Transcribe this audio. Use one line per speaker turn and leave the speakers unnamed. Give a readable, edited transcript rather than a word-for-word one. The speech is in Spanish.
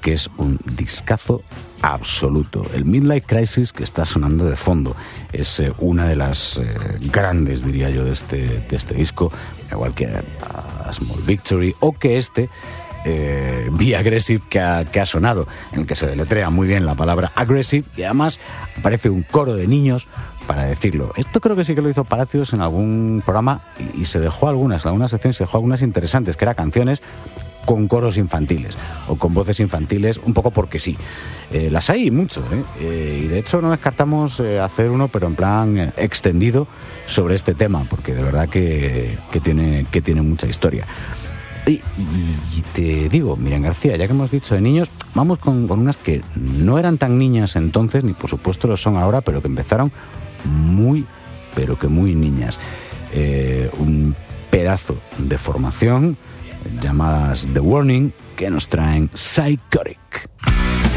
porque es un discazo absoluto. El Midlife Crisis que está sonando de fondo es una de las grandes, diría yo, de este disco, igual que a Small Victory o que Be Aggressive que ha sonado, en el que se deletrea muy bien la palabra aggressive y además aparece un coro de niños para decirlo. Esto creo que sí que lo hizo Palacios en algún programa y se dejó en algunas secciones se dejó algunas interesantes, que eran canciones con coros infantiles o con voces infantiles, un poco porque sí. Las hay mucho, y de hecho no descartamos hacer uno, pero en plan extendido sobre este tema, porque de verdad que tiene mucha historia. Y te digo, Miriam García, ya que hemos dicho de niños, vamos con unas que no eran tan niñas entonces, ni por supuesto lo son ahora, pero que empezaron muy niñas. Un pedazo de formación llamadas The Warning, que nos traen Psychotic.